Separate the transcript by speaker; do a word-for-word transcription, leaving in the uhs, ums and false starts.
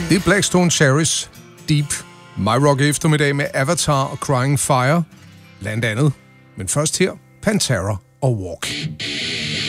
Speaker 1: Det er Blackstone Cherries Deep. My Rock eftermiddag med Avatar og Crying Fire, blandt andet. Men først her, Pantera og Walk.